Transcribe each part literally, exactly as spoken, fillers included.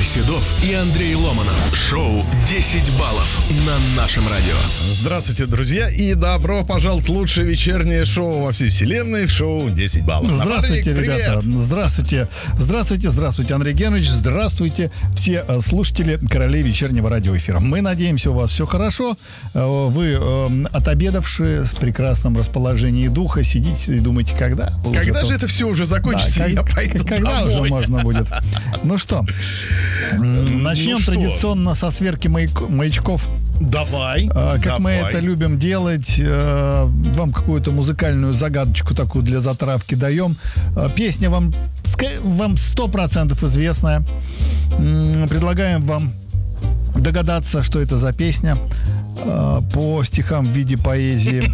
Седов и Андрей Ломанов. Шоу десять баллов на нашем радио. Здравствуйте, друзья, и добро пожаловать в лучшее вечернее шоу во всей вселенной, в шоу десять баллов. Здравствуйте, Напарник, ребята. привет. Здравствуйте. Здравствуйте, здравствуйте, Андрей Генович. Здравствуйте, все слушатели королей вечернего радиоэфира. Мы надеемся, у вас все хорошо. Вы э, отобедавшие с прекрасным расположением духа сидите и думаете, когда? Когда же это все уже закончится, да, я пойду Когда домой. уже можно будет? Ну что, начнем ну что? традиционно со сверки маяк- маячков. Давай, Как давай. мы это любим делать, вам какую-то музыкальную загадочку такую для затравки даем. Песня вам вам сто процентов известная. Предлагаем вам догадаться, что это за песня по стихам в виде поэзии.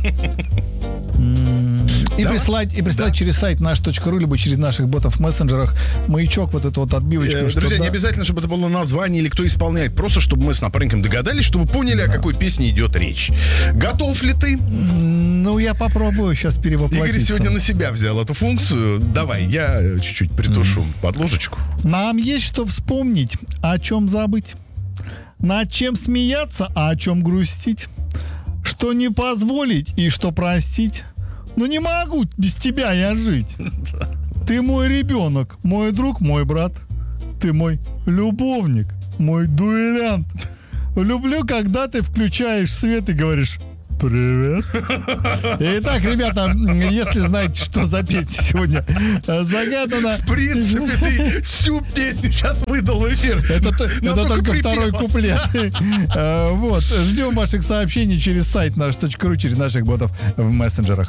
И Давай. прислать, и прислать Да. через сайт наш точка ру, либо через наших ботов в мессенджерах маячок, вот эту вот отбивочку. Э, что Друзья, да. не обязательно, чтобы это было название или кто исполняет. Просто, чтобы мы с напарником догадались, чтобы вы поняли, о какой песне идет речь. Готов ли ты? Ну, я попробую сейчас перевоплотиться. Игорь сегодня на себя взял эту функцию. Давай, я э, чуть-чуть притушу mm. подложечку. Нам есть что вспомнить, а о чем забыть. Над чем смеяться, а о чем грустить. Что не позволить и что простить. Ну не могу без тебя я жить. Ты мой ребенок, мой друг, мой брат. Ты мой любовник, мой дуэлянт. Люблю, когда ты включаешь свет и говоришь: привет. Итак, ребята, если знаете, что за песня сегодня загадана. В принципе, ты всю песню сейчас выдал в эфир. Это, это только только припев второй куплет. Э, Вот. Ждем ваших сообщений через сайт наш точка ру, через наших ботов в мессенджерах.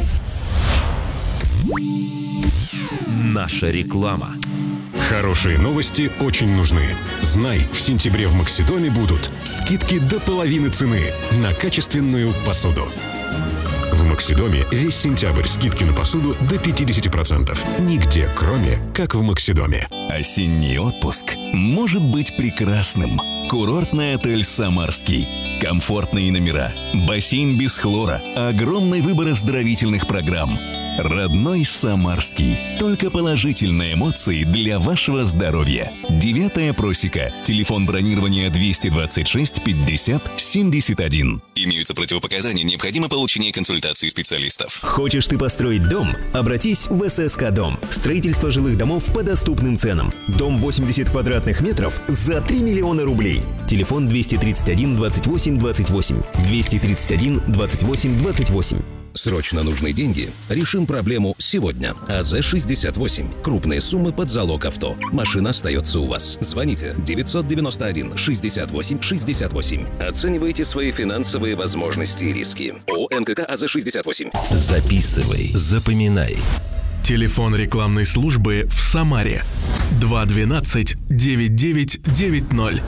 Наша реклама. Хорошие новости очень нужны. Знай, в сентябре в Максидоме будут скидки до половины цены на качественную посуду. В Максидоме весь сентябрь скидки на посуду до пятьдесят процентов. Нигде, кроме как в Максидоме. Осенний отпуск может быть прекрасным. Курортный отель «Самарский». Комфортные номера, бассейн без хлора, огромный выбор оздоровительных программ. Родной Самарский. Только положительные эмоции для вашего здоровья. Девятая просека. Телефон бронирования двести двадцать шесть пятьдесят семьдесят один. Имеются противопоказания, необходимо получение консультации специалистов. Хочешь ты построить дом? Обратись в эс эс ка Дом. Строительство жилых домов по доступным ценам. Дом восемьдесят квадратных метров за три миллиона рублей. Телефон двести тридцать один двадцать восемь двадцать восемь. двести тридцать один двадцать восемь двадцать восемь. Срочно нужны деньги? Решим проблему сегодня. а зэ шестьдесят восемь. Крупные суммы под залог авто. Машина остается у вас. Звоните девятьсот девяносто один шестьдесят восемь шестьдесят восемь. Оценивайте свои финансовые возможности и риски. ООО эн ка ка а зэ шестьдесят восемь. Записывай, запоминай. Телефон рекламной службы в Самаре. два двенадцать девять девять девять ноль.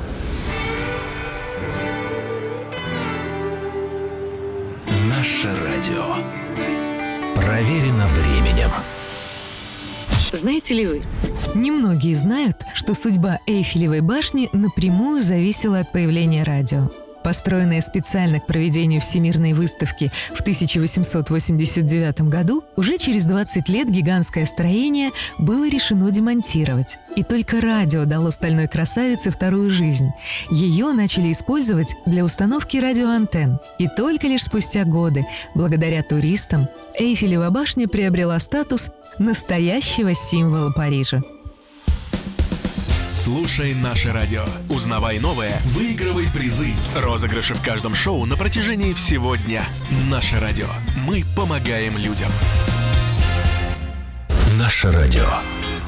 Наше радио. Проверено временем. Знаете ли вы? Немногие знают, что судьба Эйфелевой башни напрямую зависела от появления радио. Построенное специально к проведению Всемирной выставки в тысяча восемьсот восемьдесят девятом году, уже через двадцать лет гигантское строение было решено демонтировать. И только радио дало стальной красавице вторую жизнь. Ее начали использовать для установки радиоантенн. И только лишь спустя годы, благодаря туристам, Эйфелева башня приобрела статус настоящего символа Парижа. Слушай наше радио. Узнавай новое, выигрывай призы. Розыгрыши в каждом шоу на протяжении всего дня. Наше радио. Мы помогаем людям. Наше радио.